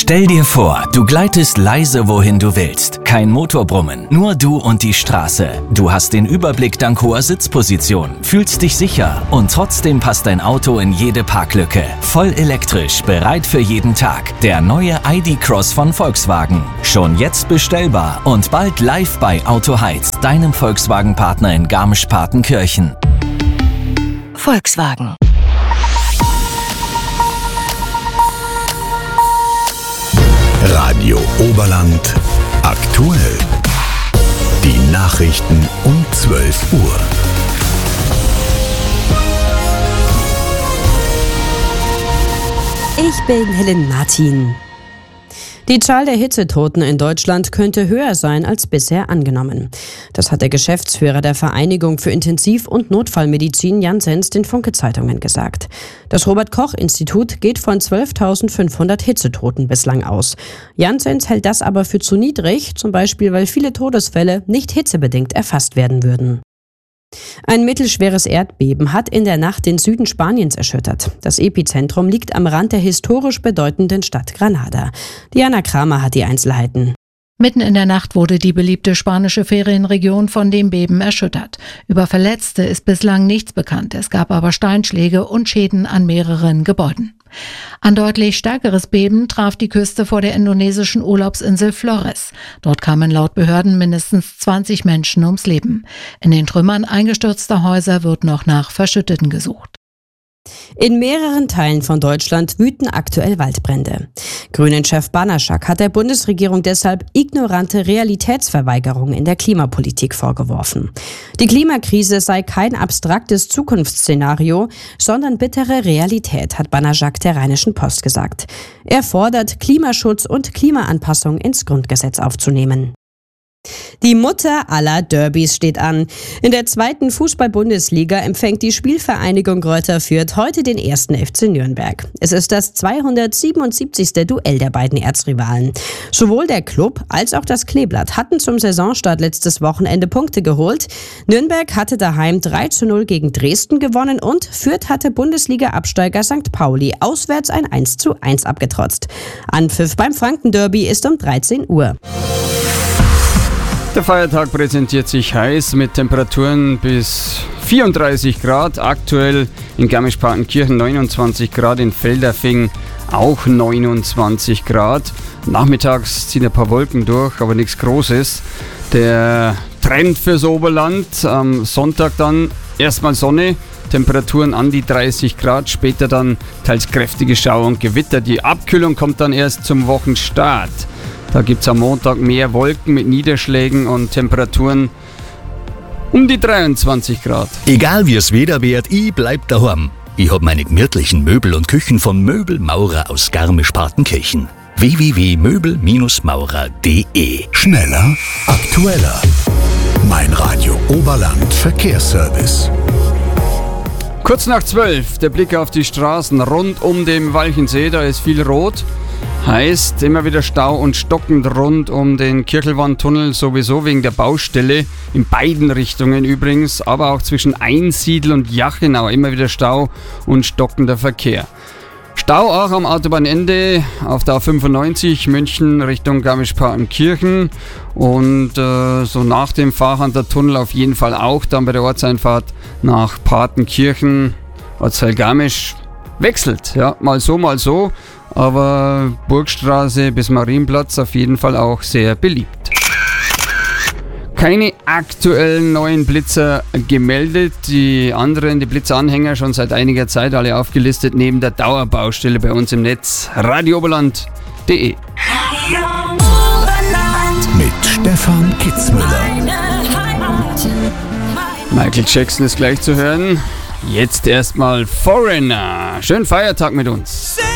Stell dir vor, du gleitest leise wohin du willst. Kein Motorbrummen, nur du und die Straße. Du hast den Überblick dank hoher Sitzposition, fühlst dich sicher und trotzdem passt dein Auto in jede Parklücke. Voll elektrisch, bereit für jeden Tag. Der neue ID.Cross von Volkswagen. Schon jetzt bestellbar und bald live bei Autoheiz, deinem Volkswagen-Partner in Garmisch-Partenkirchen. Volkswagen. Radio Oberland aktuell. Die Nachrichten um 12 Uhr. Ich bin Helen Martin. Die Zahl der Hitzetoten in Deutschland könnte höher sein als bisher angenommen. Das hat der Geschäftsführer der Vereinigung für Intensiv- und Notfallmedizin Jan Senz den Funke-Zeitungen gesagt. Das Robert-Koch-Institut geht von 12.500 Hitzetoten bislang aus. Jan Senz hält das aber für zu niedrig, zum Beispiel weil viele Todesfälle nicht hitzebedingt erfasst werden würden. Ein mittelschweres Erdbeben hat in der Nacht den Süden Spaniens erschüttert. Das Epizentrum liegt am Rand der historisch bedeutenden Stadt Granada. Diana Kramer hat die Einzelheiten. Mitten in der Nacht wurde die beliebte spanische Ferienregion von dem Beben erschüttert. Über Verletzte ist bislang nichts bekannt. Es gab aber Steinschläge und Schäden an mehreren Gebäuden. Ein deutlich stärkeres Beben traf die Küste vor der indonesischen Urlaubsinsel Flores. Dort kamen laut Behörden mindestens 20 Menschen ums Leben. In den Trümmern eingestürzter Häuser wird noch nach Verschütteten gesucht. In mehreren Teilen von Deutschland wüten aktuell Waldbrände. Grünen-Chef Banaszak hat der Bundesregierung deshalb ignorante Realitätsverweigerung in der Klimapolitik vorgeworfen. Die Klimakrise sei kein abstraktes Zukunftsszenario, sondern bittere Realität, hat Banaszak der Rheinischen Post gesagt. Er fordert, Klimaschutz und Klimaanpassung ins Grundgesetz aufzunehmen. Die Mutter aller Derbys steht an. In der 2. Fußball-Bundesliga empfängt die Spielvereinigung Greuther Fürth heute den 1. FC Nürnberg. Es ist das 277. Duell der beiden Erzrivalen. Sowohl der Club als auch das Kleeblatt hatten zum Saisonstart letztes Wochenende Punkte geholt. Nürnberg hatte daheim 3:0 gegen Dresden gewonnen und Fürth hatte Bundesliga-Absteiger St. Pauli auswärts ein 1:1 abgetrotzt. Anpfiff beim Franken-Derby ist um 13 Uhr. Der Feiertag präsentiert sich heiß mit Temperaturen bis 34 Grad. Aktuell in Garmisch-Partenkirchen 29 Grad, in Felderfing auch 29 Grad. Nachmittags ziehen ein paar Wolken durch, aber nichts Großes. Der Trend fürs Oberland am Sonntag dann erstmal Sonne. Temperaturen an die 30 Grad, später dann teils kräftige Schauer und Gewitter. Die Abkühlung kommt dann erst zum Wochenstart. Da gibt es am Montag mehr Wolken mit Niederschlägen und Temperaturen um die 23 Grad. Egal wie es Wetter wird, ich bleib daheim. Ich hab meine gemütlichen Möbel und Küchen von Möbelmaurer aus Garmisch-Partenkirchen. www.möbelmaurer.de. Schneller, aktueller. Mein Radio Oberland Verkehrsservice. Kurz nach 12, der Blick auf die Straßen rund um den Walchensee, da ist viel rot. Heißt immer wieder Stau und stockend rund um den Kirchelwandtunnel, sowieso wegen der Baustelle, in beiden Richtungen übrigens, aber auch zwischen Einsiedl und Jachenau immer wieder Stau und stockender Verkehr. Stau auch am Autobahnende auf der A95 München Richtung Garmisch-Partenkirchen und so nach dem Fahrrad der Tunnel auf jeden Fall auch dann bei der Ortseinfahrt nach Partenkirchen, Ortsteil Garmisch wechselt, ja, mal so. Aber Burgstraße bis Marienplatz auf jeden Fall auch sehr beliebt. Keine aktuellen neuen Blitzer gemeldet. Die anderen, die Blitzeranhänger schon seit einiger Zeit alle aufgelistet neben der Dauerbaustelle bei uns im Netz. radioberland.de. Mit Stefan Kitzmüller. Michael Jackson ist gleich zu hören. Jetzt erstmal Foreigner. Schönen Feiertag mit uns.